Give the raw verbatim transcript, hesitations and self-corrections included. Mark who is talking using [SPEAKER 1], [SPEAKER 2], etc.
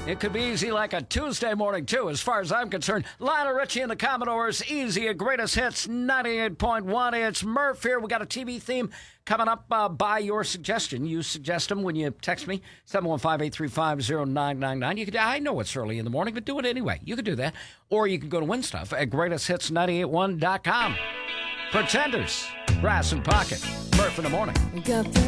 [SPEAKER 1] It could be easy like a Tuesday morning, too, as far as I'm concerned. Lionel Richie and the Commodores, easy at Greatest Hits ninety-eight point one. It's Murph here. We got a T V theme coming up uh, by your suggestion. You suggest them when you text me, seven one five, eight three five, zero nine nine nine. You could, I know it's early in the morning, but do it anyway. You could do that. Or you can go to Win Stuff at greatest hits nine eight one dot com. Pretenders, Grass and Pocket, Murph in the morning.